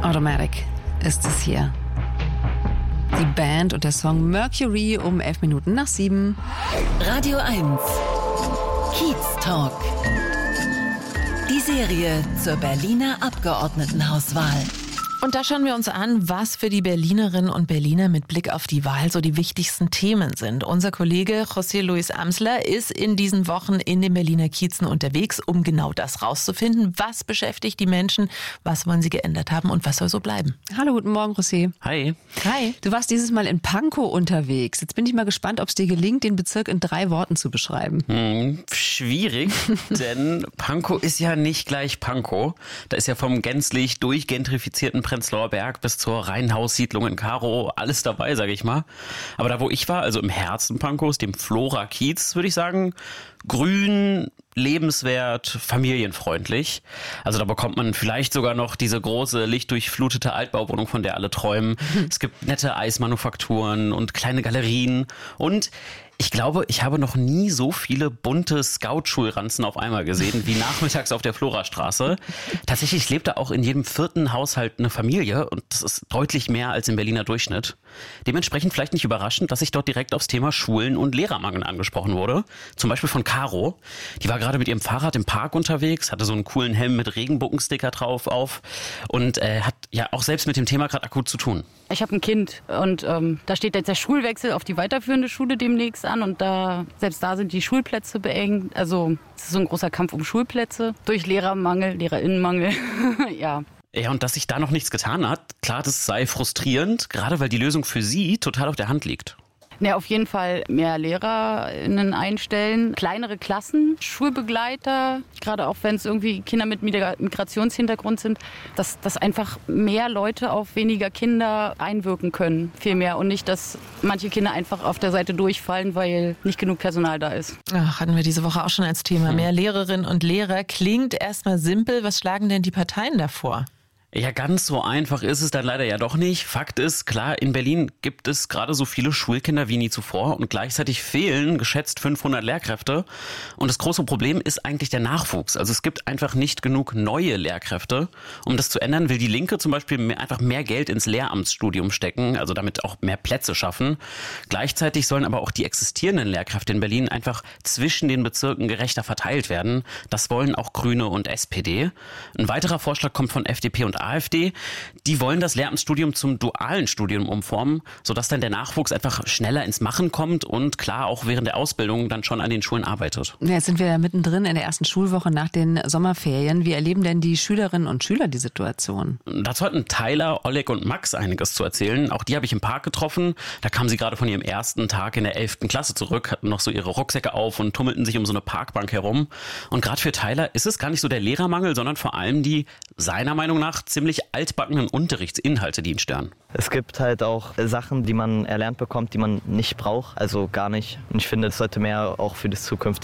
Automatic ist es hier. Die Band und der Song Mercury um 7:11. Radio 1 Kiez Talk. Die Serie zur Berliner Abgeordnetenhauswahl. Und da schauen wir uns an, was für die Berlinerinnen und Berliner mit Blick auf die Wahl so die wichtigsten Themen sind. Unser Kollege José Luis Amsler ist in diesen Wochen in den Berliner Kiezen unterwegs, um genau das rauszufinden. Was beschäftigt die Menschen, was wollen sie geändert haben und was soll so bleiben? Hallo, guten Morgen, José. Hi. Hi. Du warst dieses Mal in Pankow unterwegs. Jetzt bin ich mal gespannt, ob es dir gelingt, den Bezirk in 3 Worten zu beschreiben. Schwierig, denn Pankow ist ja nicht gleich Pankow. Da ist ja vom gänzlich durchgentrifizierten Prenzlauer Berg bis zur Reihenhaussiedlung in Karow alles dabei, sage ich mal. Aber da, wo ich war, also im Herzen Pankows, dem Flora-Kiez, würde ich sagen, grün, lebenswert, familienfreundlich. Also da bekommt man vielleicht sogar noch diese große, lichtdurchflutete Altbauwohnung, von der alle träumen. Es gibt nette Eismanufakturen und kleine Galerien und ich glaube, ich habe noch nie so viele bunte Scout-Schulranzen auf einmal gesehen wie nachmittags auf der Florastraße. Tatsächlich lebt da auch in jedem 4. Haushalt eine Familie und das ist deutlich mehr als im Berliner Durchschnitt. Dementsprechend vielleicht nicht überraschend, dass ich dort direkt aufs Thema Schulen- und Lehrermangel angesprochen wurde. Zum Beispiel von Caro. Die war gerade mit ihrem Fahrrad im Park unterwegs, hatte so einen coolen Helm mit Regenbogensticker drauf auf und hat ja auch selbst mit dem Thema gerade akut zu tun. Ich habe ein Kind und da steht jetzt der Schulwechsel auf die weiterführende Schule demnächst an und selbst da sind die Schulplätze beengt. Also es ist so ein großer Kampf um Schulplätze durch Lehrermangel, Lehrerinnenmangel, ja. Ja, und dass sich da noch nichts getan hat, klar, das sei frustrierend, gerade weil die Lösung für sie total auf der Hand liegt. Ja, auf jeden Fall mehr LehrerInnen einstellen, kleinere Klassen, Schulbegleiter, gerade auch wenn es irgendwie Kinder mit Migrationshintergrund sind, dass einfach mehr Leute auf weniger Kinder einwirken können, viel mehr. Und nicht, dass manche Kinder einfach auf der Seite durchfallen, weil nicht genug Personal da ist. Ach, hatten wir diese Woche auch schon als Thema. Mehr Lehrerinnen und Lehrer klingt erstmal simpel. Was schlagen denn die Parteien davor? Ja, ganz so einfach ist es dann leider ja doch nicht. Fakt ist, klar, in Berlin gibt es gerade so viele Schulkinder wie nie zuvor und gleichzeitig fehlen geschätzt 500 Lehrkräfte. Und das große Problem ist eigentlich der Nachwuchs. Also es gibt einfach nicht genug neue Lehrkräfte. Um das zu ändern, will die Linke zum Beispiel einfach mehr Geld ins Lehramtsstudium stecken, also damit auch mehr Plätze schaffen. Gleichzeitig sollen aber auch die existierenden Lehrkräfte in Berlin einfach zwischen den Bezirken gerechter verteilt werden. Das wollen auch Grüne und SPD. Ein weiterer Vorschlag kommt von FDP und AfD, die wollen das Lehramtsstudium zum dualen Studium umformen, sodass dann der Nachwuchs einfach schneller ins Machen kommt und klar auch während der Ausbildung dann schon an den Schulen arbeitet. Ja, jetzt sind wir ja mittendrin in der ersten Schulwoche nach den Sommerferien. Wie erleben denn die Schülerinnen und Schüler die Situation? Dazu hatten Tyler, Oleg und Max einiges zu erzählen. Auch die habe ich im Park getroffen. Da kamen sie gerade von ihrem ersten Tag in der 11. Klasse zurück, hatten noch so ihre Rucksäcke auf und tummelten sich um so eine Parkbank herum. Und gerade für Tyler ist es gar nicht so der Lehrermangel, sondern vor allem die, seiner Meinung nach, ziemlich altbackenen Unterrichtsinhalte, die ihn stören. Es gibt halt auch Sachen, die man erlernt bekommt, die man nicht braucht, also gar nicht. Und ich finde, es sollte mehr auch für das zukünftige